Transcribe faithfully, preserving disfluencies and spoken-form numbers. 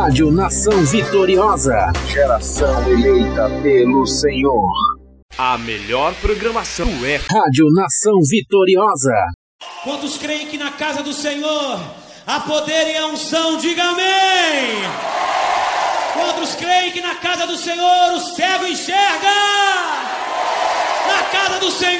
Rádio Nação Vitoriosa. Geração eleita pelo Senhor. A melhor programação é Rádio Nação Vitoriosa. Quantos creem que na casa do Senhor há poder e a unção? Diga amém! Quantos creem que na casa do Senhor o cego enxerga? Na casa do Senhor